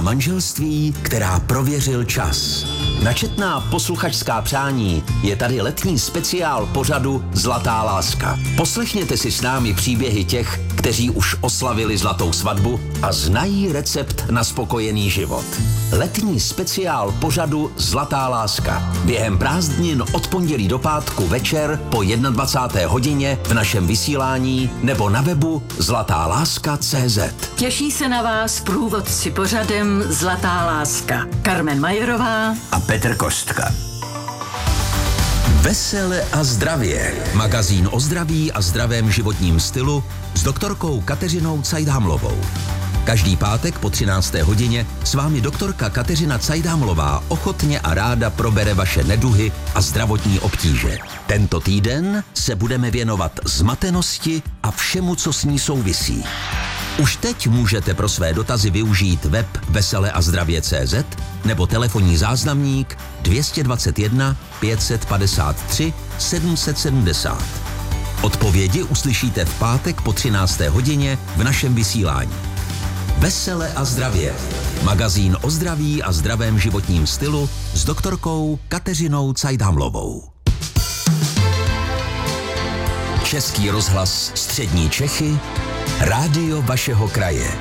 manželství, která prověřil čas. Na četná posluchačská přání je tady letní speciál pořadu Zlatá láska. Poslechněte si s námi příběhy těch, kteří už oslavili zlatou svatbu a znají recept na spokojený život. Letní speciál pořadu Zlatá láska. Během prázdnin od pondělí do pátku večer po 21. hodině v našem vysílání nebo na webu zlatáláska.cz. Těší se na vás průvodci pořadem Zlatá láska. Carmen Majerová A Petr Kostka. Vesele a zdravě. Magazín o zdraví a zdravém životním stylu s doktorkou Kateřinou Cajdhamlovou. Každý pátek po 13. hodině s vámi doktorka Kateřina Cajdhamlová ochotně a ráda probere vaše neduhy a zdravotní obtíže. Tento týden se budeme věnovat zmatenosti a všemu, co s ní souvisí. Už teď můžete pro své dotazy využít web veseleazdravě.cz nebo telefonní záznamník 221 553 770. Odpovědi uslyšíte v pátek po 13. hodině v našem vysílání. Vesele a zdravě. Magazín o zdraví a zdravém životním stylu s doktorkou Kateřinou Cajdhamlovou. Český rozhlas Střední Čechy, rádio vašeho kraje.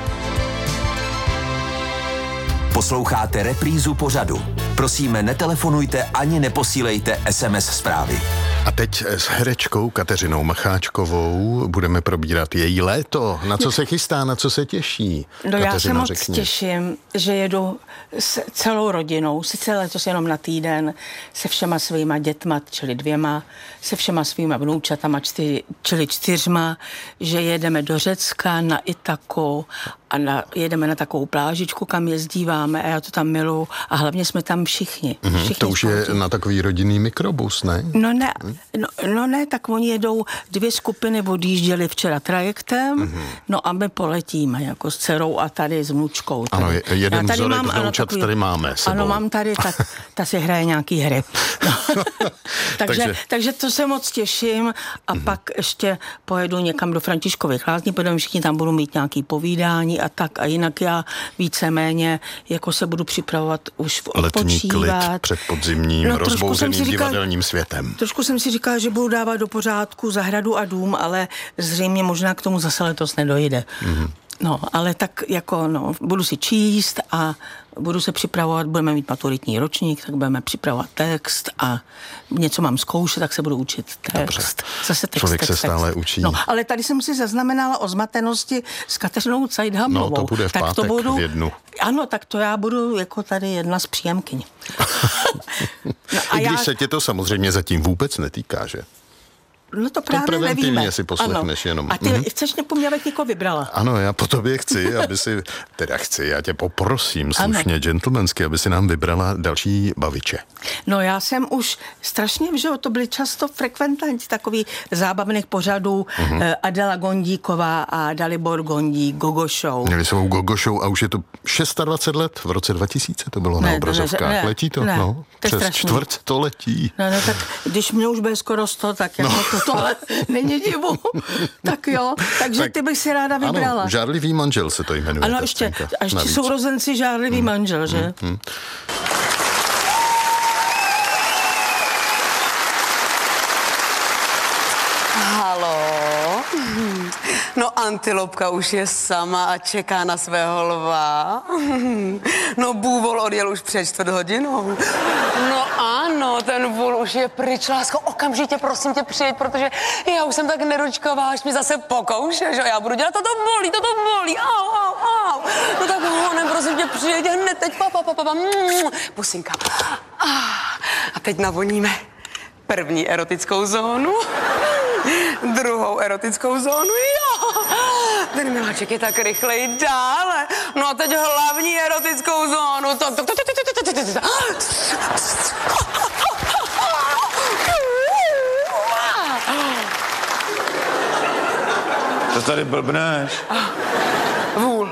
Posloucháte reprízu pořadu. Prosíme, netelefonujte ani neposílejte SMS zprávy. A teď s herečkou Kateřinou Macháčkovou budeme probírat její léto. Na co se chystá, na co se těší? No Kateřino, já se moc řekni. těším, že jedu s celou rodinou, sice letos jenom na týden, se všema svýma dětma, čili 2, se všema svýma vnoučatama, čili 4, že jedeme do Řecka, na Itaku a jedeme na takovou plážičku, kam jezdíváme a já to tam miluju a hlavně jsme tam všichni. Všichni To už je spolu. na takový rodinný mikrobus, ne? No ne, tak oni jedou 2 skupiny, odjížděli včera trajektem, no a my poletíme jako s dcerou a tady s vnučkou. Ano, jeden Já tady vzorek mám, vnoučat tady máme sebou. Ano, mám tady, tak ta si hraje nějaký hry. No. takže to se moc těším a pak ještě pojedu někam do Františkových Lázní, protože všichni tam budou mít nějaký povídání a tak a jinak já víceméně jako se budu připravovat už Letní klid odpočívat. před podzimním rozbouřeným divadelním světem. Trošku jsem si říkala, že budu dávat do pořádku zahradu a dům, ale zřejmě možná k tomu zase letos nedojde. No, ale tak jako, budu si číst a budu se připravovat, budeme mít maturitní ročník, tak budeme připravovat text a něco mám zkoušet, tak se budu učit text. Dobře. Zase text, Člověk text, se stále učí. No, ale tady jsem si zaznamenala o zmatenosti s Kateřinou Cajdhamlovou. No, to bude v tak pátek v 1. Ano, tak to já budu jako tady jedna z příjemkyň. I když se tě to samozřejmě zatím vůbec netýká, že? No to právě preventivně nevíme. si poslechneš jenom. A ty chceš mě, abych někoho vybrala? Ano, já po tobě chci, já tě poprosím slušně, gentlemansky, aby si nám vybrala další baviče. No já jsem už strašně, že to byly často frekventanti takových zábavných pořadů, Adela Gondíková a Dalibor Gondík, Gogo Show. Měli svou Gogo Show a už je to 26 let, v roce 2000 to bylo na obrazovkách. Letí to? Ne, no, to je přes strašný. čtvrt to letí. No, tak když mě už bude skoro 100, tak jako to ale není divu. Tak jo, takže Tak, ty bych si ráda vybrala. Ano, Žárlivý manžel se to jmenuje. Ano, ta ještě scénka. sourozenci Žárlivý manžel, že? Haló? No antilopka už je sama a čeká na svého lva. No bůvol odjel už před 4 hodinou. No ano, ten vůl už je pryč, lásko, okamžitě prosím tě přijeď, protože já už jsem tak nedočkavá, až mi zase pokoušeš, že já budu dělat, toto bolí, au. No tak honem, prosím tě, přijeď hned teď, pusinka. A teď navoníme první erotickou zónu. Druhou erotickou zónu, jo. Ten miláček je tak rychlej dále. No a teď hlavní erotickou zónu. Co tady blbneš? Vůl.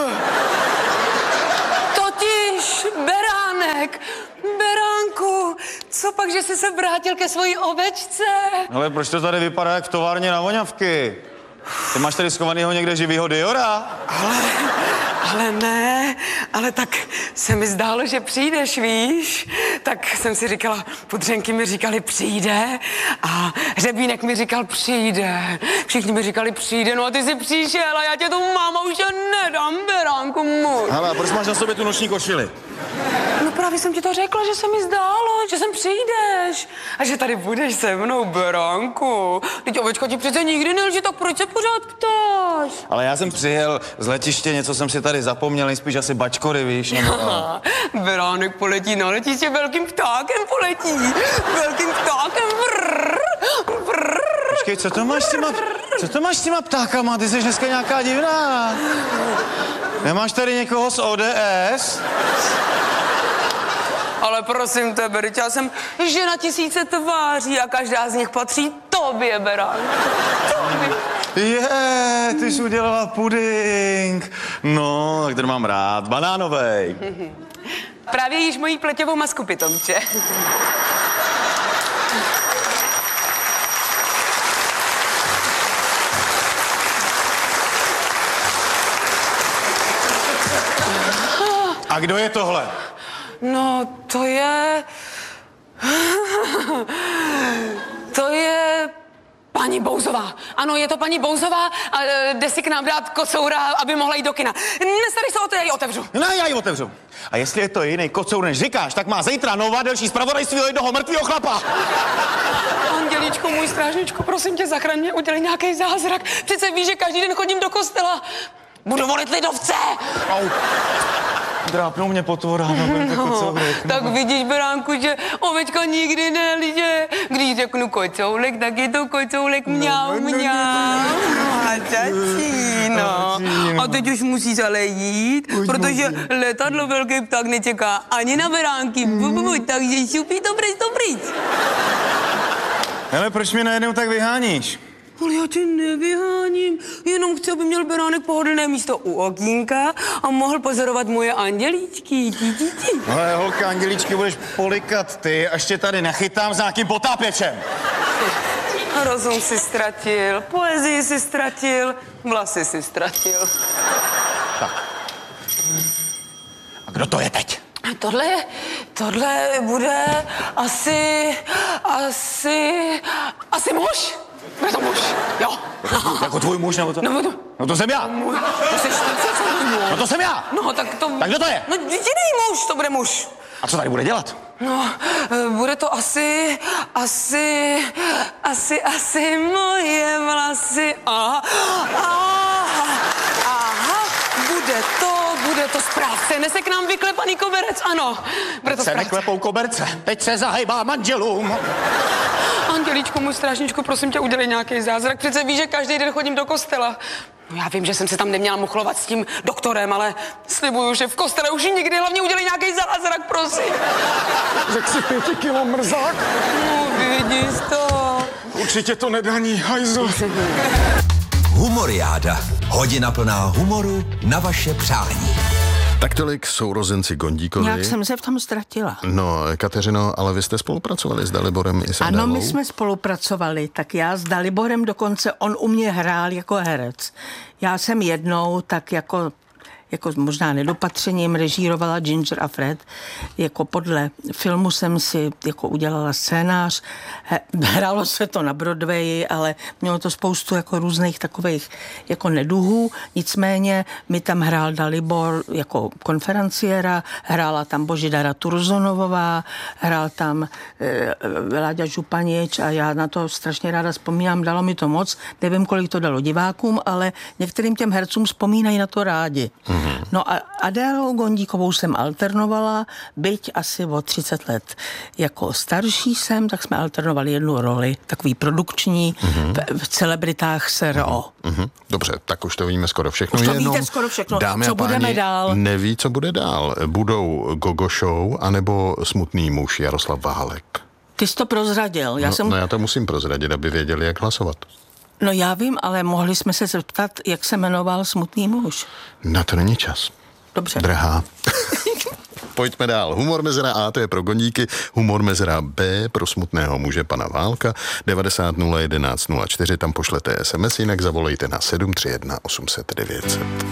Totiž beránek. Beránku, co pak, že jsi se vrátil ke svojí ovečce? Ale proč to tady vypadá jak v továrně na voňavky? Ty máš tady schovanýho někde živýho Diora? Ale ne, ale tak se mi zdálo, že přijdeš, víš? Tak jsem si říkala, pudřenky mi říkali přijde a Hřebínek mi říkal přijde. Všichni mi říkali přijde, no a ty jsi přišel a já tě tu máma už nedám, beránku můj. Hele, a proč máš na sobě tu noční košili? No právě jsem ti to řekla, že se mi zdálo, že sem přijdeš a že tady budeš se mnou, beránku. Teď ovečka ti přece nikdy nelže, tak proč se pořád ptáš? Ale já jsem přijel z letiště, něco jsem si tady zapomněl, nejspíš asi bačkory, víš, nebo... Beránek poletí na letiště, velkým ptákem poletí. Velkým ptákem, vrr. Počkej, co to máš s těma ptákama? Ty jsi dneska nějaká divná. Nemáš tady někoho z ODS? Ale prosím tebe, já jsem žena 1000 tváří a každá z nich patří tobě, Beránku. Tobě. Ty jsi udělala puding. No, tak ten mám rád. Banánovej. Právě jíš mojí pleťovou masku, pitomče. A kdo je tohle? No, to je paní Bouzová. Ano, je to paní Bouzová a jde si k nám dát kocoura, aby mohla jít do kina. Nestarej se o to, já ji otevřu. No, já ji otevřu. A jestli je to jiný kocour, než říkáš, tak má zítra nová delší zpravodajství o jednoho mrtvýho chlapa. Andělíčku, můj strážničku, prosím tě, zachraň mě, udělej nějaký zázrak. Přece víš, že každý den chodím do kostela. Budu volit lidovce. Au. Drápnou mě potvora, Tak vidíš, Beránku, že ovečka nikdy nelže. Když řeknu kocoulek, tak je to kocoulek mňau, mňau. A začíno. A teď už musíš ale jít, protože letadlo velký pták nečeká ani na beránky. Takže šupí to pryč. Hele, proč mě najednou tak vyháníš? Ale já tě nevyháním, jenom chci, aby měl Beránek pohodlné místo u okýnka a mohl pozorovat moje andělíčky. Ale holka, andělíčky budeš polikat ty, až tě tady nechytám s nějakým potápěčem. Rozum si ztratil, poezii si ztratil, vlasy si ztratil. Tak. A kdo to je teď? Tohle bude asi muž. Bude to muž, jo. Jako tvůj muž, nebo to? No to jsem já. No to jsem já. No tak to... Tak kdo to je? No jiný muž, to bude muž. A co tady bude dělat? No, bude to asi moje vlasy. Aha, bude to správce. Nese k nám vyklepaný koberec, ano. Bude to se neklepou koberce, teď se zahejbá manželům. Andělíčku, můj strážničku, prosím tě, udělej nějaký zázrak. Přece víš, že každý den chodím do kostela. No já vím, že jsem se tam neměla muchlovat s tím doktorem, ale slibuju, že v kostele už nikdy, hlavně udělej nějaký zázrak, prosím. Řek si 5 kilo mrzák? No, vidíš to. Určitě to nedání, hajzl. Humoriáda. Hodina plná humoru na vaše přání. Tak tolik sourozenci Gondíkovi. Nějak jsem se v tom ztratila. No, Kateřino, ale vy jste spolupracovali s Daliborem i s Adélou? Ano, my jsme spolupracovali, tak já s Daliborem dokonce, on u mě hrál jako herec. Já jsem jednou tak jako možná nedopatřením režírovala Ginger a Fred. Jako podle filmu jsem si jako udělala scénář. Hrálo se to na Broadwayi, ale mělo to spoustu jako různých takových jako neduhů. Nicméně mi tam hrál Dalibor jako konferenciéra, hrála tam Božidara Turzonovová, hrál tam Láďa Županič a já na to strašně ráda vzpomínám, dalo mi to moc. Nevím, kolik to dalo divákům, ale některým těm hercům vzpomínají na to rádi. No a Adélou Gondíkovou jsem alternovala, byť asi o 30 let. Jako starší jsem, tak jsme alternovali jednu roli, takový produkční, v celebritách SRO. Dobře, tak už to víme skoro všechno. Už to víte skoro všechno. Dámy co a páni, budeme dál? Neví, co bude dál. Budou Gogo Show anebo Smutný muž Jaroslav Válek. Ty jsi to prozradil. Já to musím prozradit, aby věděli, jak hlasovat. No já vím, ale mohli jsme se zeptat, jak se jmenoval Smutný muž. Na to není čas. Dobře. Drahá. Pojďme dál. Humor mezera A, to je pro Gondíky, humor mezera B pro smutného muže pana Válka. 90 011 04, tam pošlete SMS, jinak zavolejte na 731 800 900.